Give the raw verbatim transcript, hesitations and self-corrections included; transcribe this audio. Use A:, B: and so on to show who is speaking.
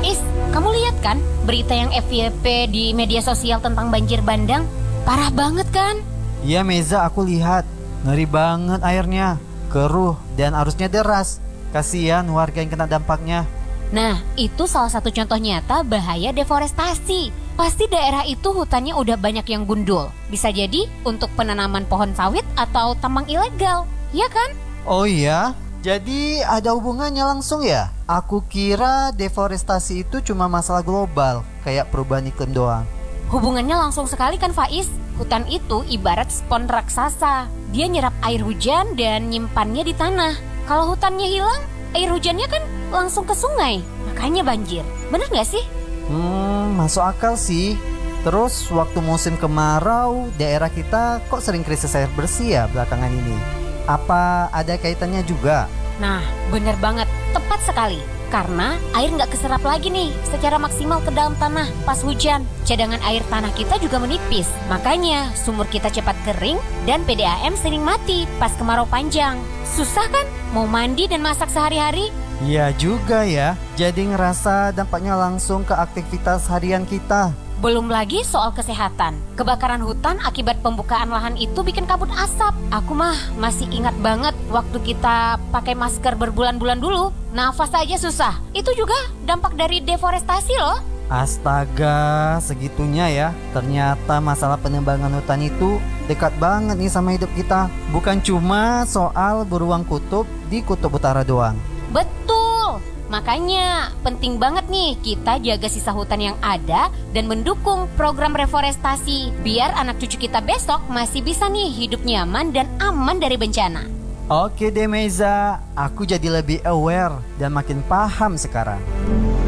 A: Faiz, kamu lihat kan berita yang F Y P di media sosial tentang banjir bandang? Parah banget kan?
B: Iya Meza, aku lihat. Ngeri banget airnya, keruh dan arusnya deras. Kasihan warga yang kena dampaknya.
A: Nah, itu salah satu contoh nyata bahaya deforestasi. Pasti daerah itu hutannya udah banyak yang gundul. Bisa jadi untuk penanaman pohon sawit atau tambang ilegal, ya kan?
B: Oh iya? Jadi ada hubungannya langsung ya? Aku kira deforestasi itu cuma masalah global, kayak perubahan iklim doang.
A: Hubungannya langsung sekali kan Faiz? Hutan itu ibarat spons raksasa. Dia nyerap air hujan dan nyimpannya di tanah. Kalau hutannya hilang, air hujannya kan langsung ke sungai. Makanya banjir. Bener gak sih?
B: Hmm, masuk akal sih. Terus waktu musim kemarau, daerah kita kok sering krisis air bersih ya belakangan ini? Apa ada kaitannya juga?
A: Nah, bener banget. Tepat sekali. Karena air nggak keserap lagi nih secara maksimal ke dalam tanah pas hujan. Cadangan air tanah kita juga menipis. Makanya sumur kita cepat kering dan P D A M sering mati pas kemarau panjang. Susah kan mau mandi dan masak sehari-hari?
B: Iya juga ya. Jadi ngerasa dampaknya langsung ke aktivitas harian kita.
A: Belum lagi soal kesehatan. Kebakaran hutan akibat pembukaan lahan itu bikin kabut asap. Aku mah masih ingat banget waktu kita pakai masker berbulan-bulan dulu. Nafas aja susah. Itu juga dampak dari deforestasi loh.
B: Astaga, segitunya ya. Ternyata masalah penebangan hutan itu dekat banget nih sama hidup kita. Bukan cuma soal beruang kutub di kutub utara doang.
A: Betul. Makanya penting banget nih kita jaga sisa hutan yang ada dan mendukung program reforestasi biar anak cucu kita besok masih bisa nih hidup nyaman dan aman dari bencana.
B: Oke deh Meza, aku jadi lebih aware dan makin paham sekarang.